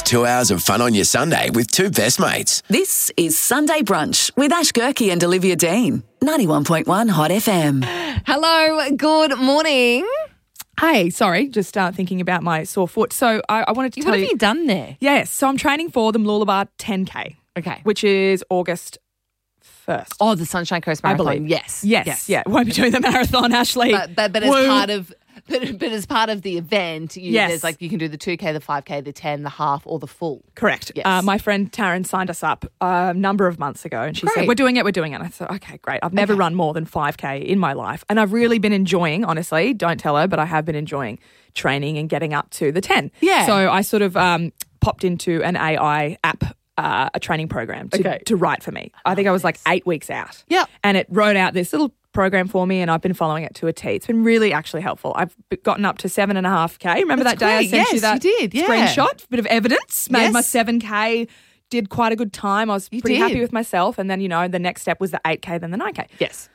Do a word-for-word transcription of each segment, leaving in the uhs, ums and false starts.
Two hours of fun on your Sunday with two best mates. This is Sunday Brunch with Ash Gerke and Olivia Dean. ninety-one point one Hot F M. Hello, good morning. Hey, sorry, just uh, thinking about my sore foot. So I, I wanted to What tell have you. you done there? Yes, so I'm training for the Mooloolaba ten K, Okay. which is August first. Oh, the Sunshine Coast I Marathon. believe. Yes. Yes, yeah. Won't be doing the marathon, Ashley. But, but, but as Woo. part of but, but as part of the event, you, Yes. there's like you can do the two K, the five K, the ten, the half, or the full. Correct. Yes. Uh, my friend Taryn signed us up a number of months ago and she Great. said, we're doing it, we're doing it. And I thought, okay, great. I've never Okay. run more than five K in my life. And I've really been enjoying, honestly, don't tell her, but I have been enjoying training and getting up to the ten. Yeah. So I sort of um, popped into an A I app, uh, a training program to, Okay. to write for me. I think I was like eight weeks out. Yep. And it wrote out this little program for me and I've been following it to a T. It's been really actually helpful. I've b- gotten up to seven and a half K. Remember That's that day great. I sent you Yes, that you did. Yeah. screenshot? Bit of evidence. Made Yes. my seven K, did quite a good time. I was You pretty did. happy with myself. And then, you know, the next step was the eight K, then the nine K. Yes.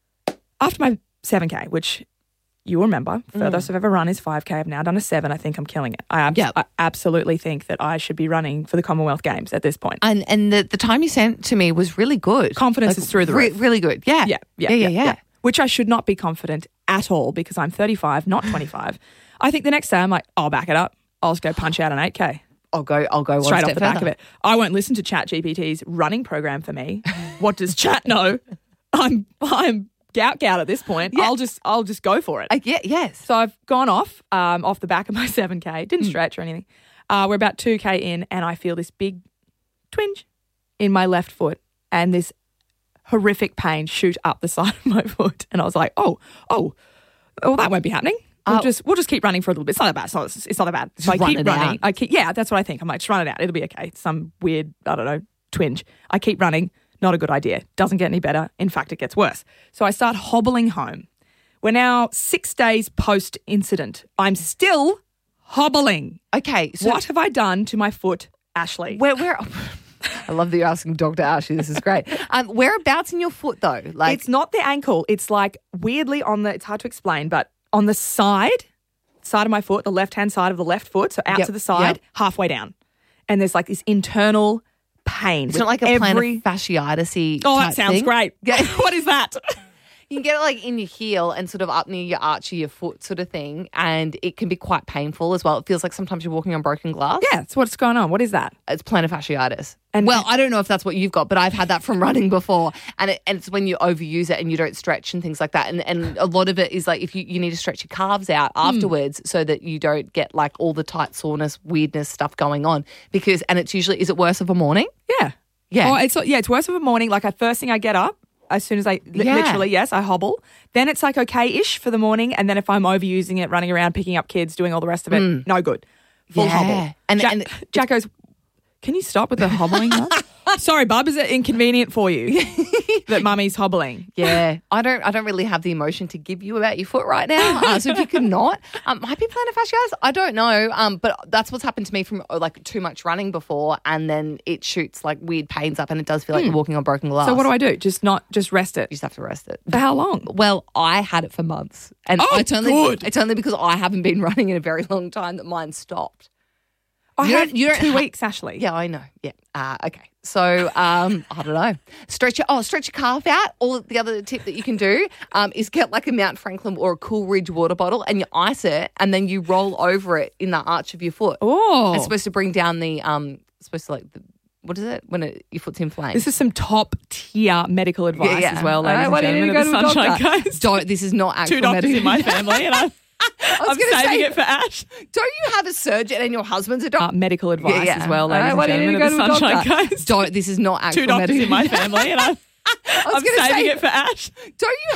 After my seven K, which you'll remember, furthest I've ever run is five K. I've now done a seven. I think I'm killing it. I, ab- Yep. I absolutely think that I should be running for the Commonwealth Games at this point. And and the, the time you sent to me was really good. Confidence is through the re- roof. Really good. Yeah. Yeah, yeah, yeah, yeah. yeah. Which I should not be confident at all because I'm thirty-five, not twenty-five. I think the next day I'm like, I'll back it up. I'll just go punch out an eight K. I'll go. I'll go one Straight step off the back further. of it. I won't listen to ChatGPT's running program for me. What does Chat know? I'm I'm gout gout at this point. Yeah. I'll just I'll just go for it. Uh, yeah. Yes. So I've gone off um, off the back of my seven K. Didn't stretch or anything. Uh, we're about two K in, and I feel this big twinge in my left foot, and this horrific pain shoot up the side of my foot. And I was like, oh, oh, well, that won't be happening. We'll Oh. just we'll just keep running for a little bit. It's not that bad. It's not, it's not that bad. So I run keep it running. out. I keep yeah, that's what I think. I'm like, just run it out. It'll be okay. It's some weird, I don't know, twinge. I keep running. Not a good idea. Doesn't get any better. In fact, it gets worse. So I start hobbling home. We're now six days post incident. I'm still hobbling. Okay. So What have I done to my foot, Ashley? Where? Where? I love that you're asking Doctor Ashley. This is great. Um, whereabouts in your foot though? Like It's not the ankle. It's like weirdly on the, it's hard to explain, but on the side, side of my foot, the left-hand side of the left foot, so out Yep, to the side, yep. halfway down. And there's like this internal pain. It's with not like a every... plantar fasciitis-y Oh, that type sounds thing. great. Yeah. What is that? You can get it like in your heel and sort of up near your arch of your foot sort of thing, and it can be quite painful as well. It feels like sometimes you're walking on broken glass. Yeah, that's what's going on. What is that? It's plantar fasciitis. And- well, I don't know if that's what you've got, but I've had that from running before. And, it, and it's when you overuse it and you don't stretch and things like that. And, and a lot of it is like if you, you need to stretch your calves out Hmm. afterwards so that you don't get like all the tight soreness, weirdness stuff going on. Because, and it's usually, is it worse of a morning? Yeah. Yeah. Oh, it's yeah, it's worse of a morning. Like, I first thing I get up, as soon as I li- Yeah. literally, yes, I hobble. Then it's like okay-ish for the morning, and then if I'm overusing it, running around, picking up kids, doing all the rest of it, no good. Full Mm. Yeah. hobble. And- Jack, and- Jack goes, "Can you stop with the hobbling, Mum?" Sorry, Bub, is it inconvenient for you that Mummy's hobbling? Yeah, I don't. I don't really have the emotion to give you about your foot right now. Uh, so if you could not, um, might be plantar fasciitis. I don't know. Um, but that's what's happened to me from uh, like too much running before, and then it shoots like weird pains up, and it does feel like you're walking on broken glass. So what do I do? Just not just rest it You just have to rest it. for how long? Well, I had it for months, and Oh, it's only good. it's only because I haven't been running in a very long time that mine stopped. I You had don't- you don't two ha- weeks, Ashley. Yeah, I know. Yeah. Uh, okay. So um, I don't know. Stretch your oh, stretch your calf out. Or the other tip that you can do um, is get like a Mount Franklin or a Coolridge water bottle and you ice it and then you roll over it in the arch of your foot. Oh, It's supposed to bring down the um, supposed to like the, what is it when it, your foot's inflamed? this is some top tier medical advice as well, ladies Uh, and why don't you gentlemen of go the to a Sunshine doctor? Coast. Don't. This is not actual Two doctors medicine. in my family, and I'm, I'm gonna saving say- it for Ash. Don't you have a surgeon and your husband's a doctor? Uh, medical advice as well, Uh, ladies why and don't you gentlemen of go the to a Sunshine doctor? Coast. Don't. This is not actual Two doctors medicine. in my family, and I'm, I was I'm gonna saving say, it for Ash. Don't you